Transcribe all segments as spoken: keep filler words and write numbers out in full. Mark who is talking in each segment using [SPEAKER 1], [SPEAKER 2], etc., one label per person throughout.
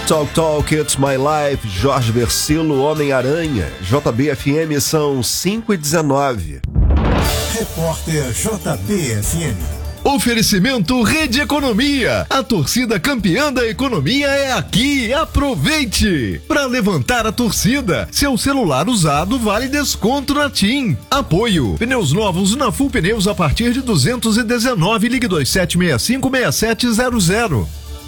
[SPEAKER 1] Talk Talk, It's My Life, Jorge Versilo, Homem-Aranha. J B F M são cinco e dezenove.
[SPEAKER 2] Repórter J B F M.
[SPEAKER 3] Oferecimento Rede Economia. A torcida campeã da economia é aqui. Aproveite! Para levantar a torcida, seu celular usado vale desconto na TIM. Apoio. Pneus novos na Full Pneus a partir de duzentos e dezenove. Ligue dois sete seis cinco seis sete zero zero.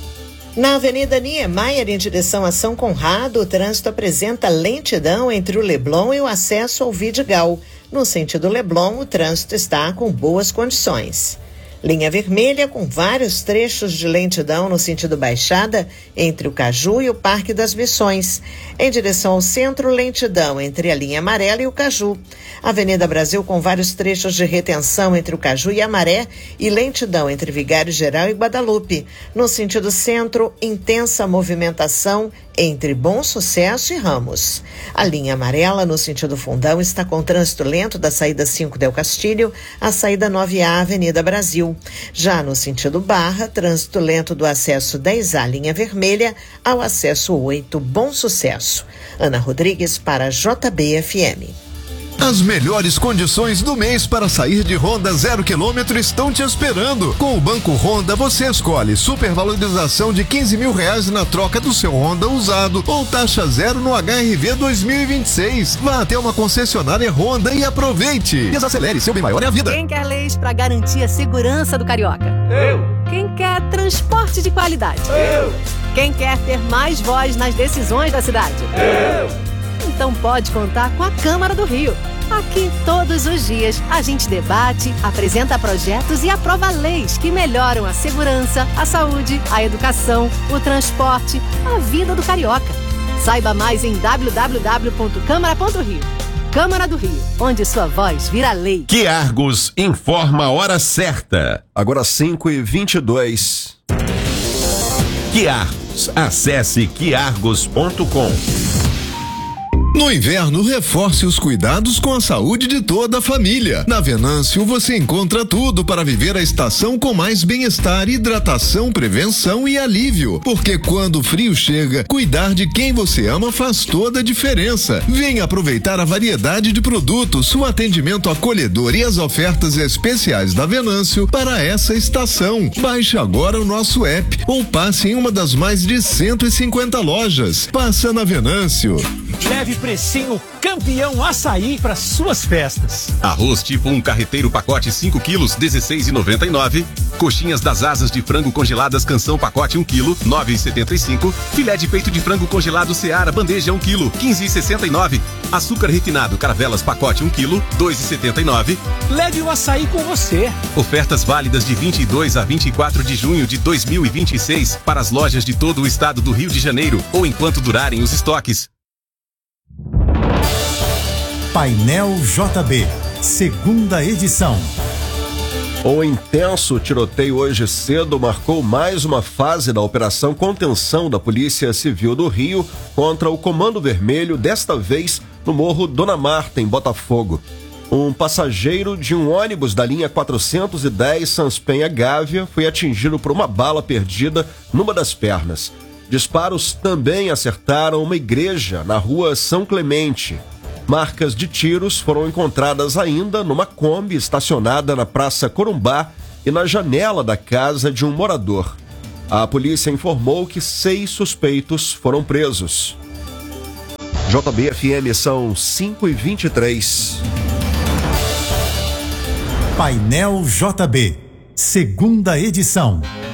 [SPEAKER 4] Na Avenida Niemeyer, em direção a São Conrado, o trânsito apresenta lentidão entre o Leblon e o acesso ao Vidigal. No sentido Leblon, o trânsito está com boas condições. Linha vermelha com vários trechos de lentidão no sentido Baixada entre o Caju e o Parque das Missões. Em direção ao centro, lentidão entre a linha amarela e o Caju. Avenida Brasil com vários trechos de retenção entre o Caju e a Maré e lentidão entre Vigário Geral e Guadalupe. No sentido centro, intensa movimentação entre Bom Sucesso e Ramos. A linha amarela no sentido Fundão está com trânsito lento da saída cinco Del Castilho à saída nove A Avenida Brasil. Já no sentido Barra, trânsito lento do acesso dez A linha vermelha ao acesso oito Bom Sucesso. Ana Rodrigues para J B F M.
[SPEAKER 3] As melhores condições do mês para sair de Honda zero quilômetro estão te esperando. Com o Banco Honda você escolhe supervalorização de quinze mil reais na troca do seu Honda usado ou taxa zero no H R V dois mil e vinte e seis. Vá até uma concessionária Honda e aproveite. Desacelere, seu bem maior é a vida.
[SPEAKER 5] Quem quer leis para garantir a segurança do carioca?
[SPEAKER 6] Eu.
[SPEAKER 5] Quem quer transporte de qualidade?
[SPEAKER 6] Eu.
[SPEAKER 5] Quem quer ter mais voz nas decisões da cidade?
[SPEAKER 6] Eu.
[SPEAKER 5] Então pode contar com a Câmara do Rio. Aqui, todos os dias, a gente debate, apresenta projetos e aprova leis que melhoram a segurança, a saúde, a educação, o transporte, a vida do carioca. Saiba mais em w w w ponto câmara ponto rio. Câmara do Rio, onde sua voz vira lei.
[SPEAKER 7] Quiargos informa a hora certa.
[SPEAKER 1] Agora cinco e vinte e dois.
[SPEAKER 7] Quiargos, acesse quiargos ponto com.
[SPEAKER 3] No inverno, reforce os cuidados com a saúde de toda a família. Na Venâncio, você encontra tudo para viver a estação com mais bem-estar, hidratação, prevenção e alívio. Porque quando o frio chega, cuidar de quem você ama faz toda a diferença. Venha aproveitar a variedade de produtos, o atendimento acolhedor e as ofertas especiais da Venâncio para essa estação. Baixe agora o nosso app ou passe em uma das mais de cento e cinquenta lojas. Passa na Venâncio.
[SPEAKER 8] Leve precinho campeão açaí para suas festas.
[SPEAKER 7] Arroz tipo um carreteiro pacote cinco quilos, dezesseis e noventa e nove. Coxinhas das asas de frango congeladas canção pacote um quilo, nove e setenta e cinco. Filé de peito de frango congelado Seara bandeja um quilo, quinze e sessenta e nove. Açúcar refinado Caravelas pacote um quilo, dois e setenta e nove.
[SPEAKER 8] Leve o açaí com você.
[SPEAKER 7] Ofertas válidas de vinte e dois a vinte e quatro de junho de dois mil e vinte e seis para as lojas de todo o estado do Rio de Janeiro ou enquanto durarem os estoques.
[SPEAKER 2] Painel J B, segunda edição.
[SPEAKER 1] Um intenso tiroteio hoje cedo marcou mais uma fase da Operação Contenção da Polícia Civil do Rio contra o Comando Vermelho, desta vez no Morro Dona Marta, em Botafogo. Um passageiro de um ônibus da linha quatrocentos e dez Sans Penha Gávea foi atingido por uma bala perdida numa das pernas. Disparos também acertaram uma igreja na rua São Clemente. Marcas de tiros foram encontradas ainda numa Kombi estacionada na Praça Corumbá e na janela da casa de um morador. A polícia informou que seis suspeitos foram presos. J B F M são cinco e vinte e três.
[SPEAKER 2] Painel J B, segunda edição.